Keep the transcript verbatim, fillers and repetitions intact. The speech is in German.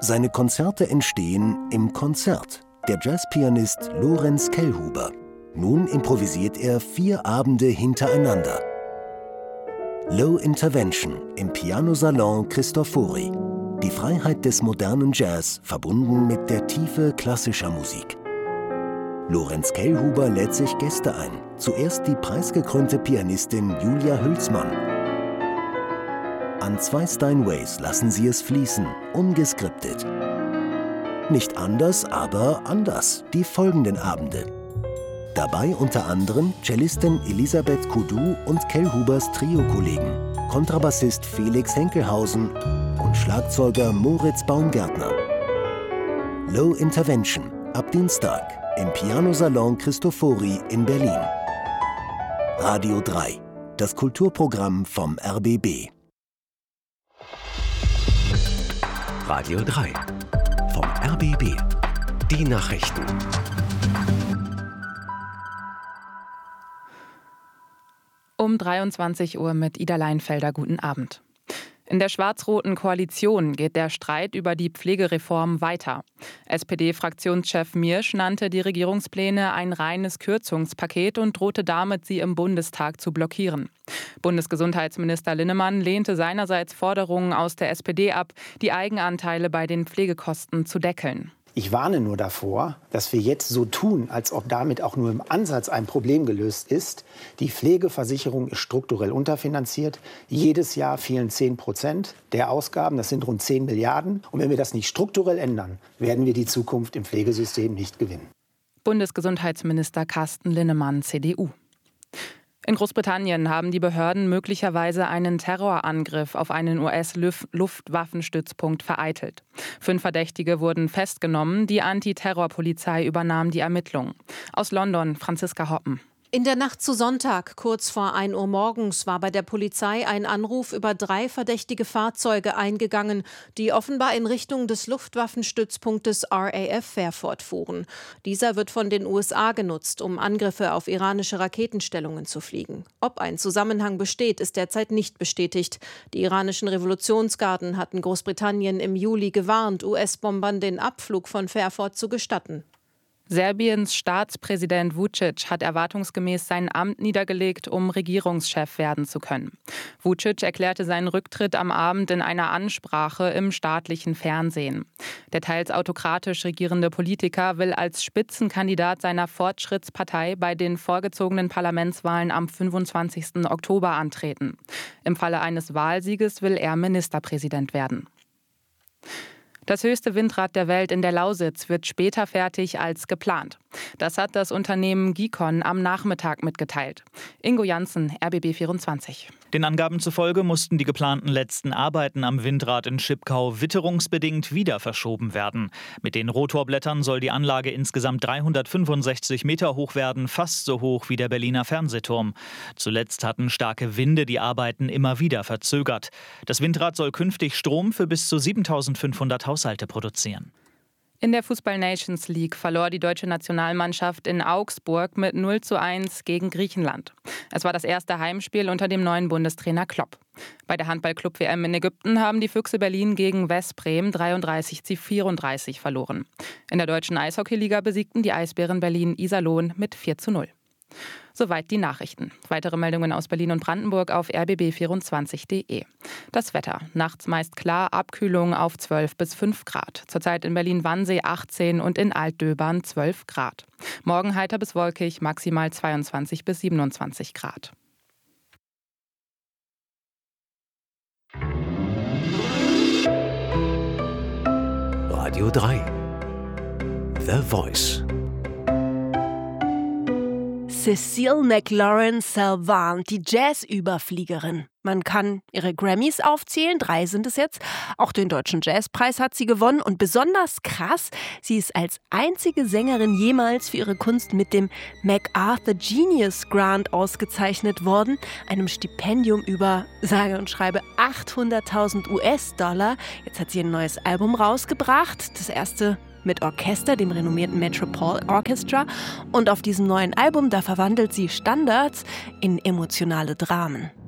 Seine Konzerte entstehen im Konzert. Der Jazzpianist Lorenz Kellhuber. Nun improvisiert er vier Abende hintereinander. Low Intervention im Pianosalon Cristofori. Die Freiheit des modernen Jazz verbunden mit der Tiefe klassischer Musik. Lorenz Kellhuber lädt sich Gäste ein. Zuerst die preisgekrönte Pianistin Julia Hülsmann. An zwei Steinways lassen sie es fließen, ungeskriptet. Nicht anders, aber anders, die folgenden Abende. Dabei unter anderem Cellistin Elisabeth Coudoux und Kellhubers Trio-Kollegen, Kontrabassist Felix Henkelhausen und Schlagzeuger Moritz Baumgärtner. Low Intervention, ab Dienstag im Pianosalon Cristofori in Berlin. Radio drei, das Kulturprogramm vom R B B. Radio drei, vom R B B. Die Nachrichten. Um dreiundzwanzig Uhr mit Ida Leinfelder. Guten Abend. In der schwarz-roten Koalition geht der Streit über die Pflegereform weiter. S P D-Fraktionschef Miersch nannte die Regierungspläne ein reines Kürzungspaket und drohte damit, sie im Bundestag zu blockieren. Bundesgesundheitsminister Linnemann lehnte seinerseits Forderungen aus der S P D ab, die Eigenanteile bei den Pflegekosten zu deckeln. Ich warne nur davor, dass wir jetzt so tun, als ob damit auch nur im Ansatz ein Problem gelöst ist. Die Pflegeversicherung ist strukturell unterfinanziert. Jedes Jahr fehlen zehn Prozent der Ausgaben. Das sind rund zehn Milliarden. Und wenn wir das nicht strukturell ändern, werden wir die Zukunft im Pflegesystem nicht gewinnen. Bundesgesundheitsminister Carsten Linnemann, C D U. In Großbritannien haben die Behörden möglicherweise einen Terrorangriff auf einen U S-Luftwaffenstützpunkt vereitelt. Fünf Verdächtige wurden festgenommen, die Antiterrorpolizei übernahm die Ermittlungen. Aus London, Franziska Hoppen. In der Nacht zu Sonntag, kurz vor ein Uhr morgens, war bei der Polizei ein Anruf über drei verdächtige Fahrzeuge eingegangen, die offenbar in Richtung des Luftwaffenstützpunktes R A F Fairford fuhren. Dieser wird von den U S A genutzt, um Angriffe auf iranische Raketenstellungen zu fliegen. Ob ein Zusammenhang besteht, ist derzeit nicht bestätigt. Die iranischen Revolutionsgarden hatten Großbritannien im Juli gewarnt, U S-Bombern den Abflug von Fairford zu gestatten. Serbiens Staatspräsident Vučić hat erwartungsgemäß sein Amt niedergelegt, um Regierungschef werden zu können. Vučić erklärte seinen Rücktritt am Abend in einer Ansprache im staatlichen Fernsehen. Der teils autokratisch regierende Politiker will als Spitzenkandidat seiner Fortschrittspartei bei den vorgezogenen Parlamentswahlen am fünfundzwanzigsten Oktober antreten. Im Falle eines Wahlsieges will er Ministerpräsident werden. Das höchste Windrad der Welt in der Lausitz wird später fertig als geplant. Das hat das Unternehmen Gicon am Nachmittag mitgeteilt. Ingo Janssen, R B B vierundzwanzig. Den Angaben zufolge mussten die geplanten letzten Arbeiten am Windrad in Schipkau witterungsbedingt wieder verschoben werden. Mit den Rotorblättern soll die Anlage insgesamt dreihundertfünfundsechzig Meter hoch werden, fast so hoch wie der Berliner Fernsehturm. Zuletzt hatten starke Winde die Arbeiten immer wieder verzögert. Das Windrad soll künftig Strom für bis zu siebentausendfünfhundert Haushalte produzieren. In der Fußball-Nations League verlor die deutsche Nationalmannschaft in Augsburg mit null zu eins gegen Griechenland. Es war das erste Heimspiel unter dem neuen Bundestrainer Klopp. Bei der Handball-Club-W M in Ägypten haben die Füchse Berlin gegen Westbrem dreiunddreißig zu vierunddreißig verloren. In der deutschen Eishockeyliga besiegten die Eisbären Berlin Iserlohn mit vier zu null. Soweit die Nachrichten. Weitere Meldungen aus Berlin und Brandenburg auf r b b vierundzwanzig punkt d e. Das Wetter. Nachts meist klar, Abkühlung auf zwölf bis fünf Grad. Zurzeit in Berlin-Wannsee achtzehn und in Altdöbern zwölf Grad. Morgen heiter bis wolkig, maximal zweiundzwanzig bis siebenundzwanzig Grad. Radio drei. The Voice. Cécile McLaurin-Salvant, die Jazz-Überfliegerin. Man kann ihre Grammys aufzählen, drei sind es jetzt. Auch den Deutschen Jazzpreis hat sie gewonnen. Und besonders krass, sie ist als einzige Sängerin jemals für ihre Kunst mit dem MacArthur Genius Grant ausgezeichnet worden. Einem Stipendium über, sage und schreibe, achthunderttausend U S-Dollar. Jetzt hat sie ein neues Album rausgebracht. Das erste mit Orchester, dem renommierten Metropole Orchestra. Und auf diesem neuen Album, da verwandelt sie Standards in emotionale Dramen.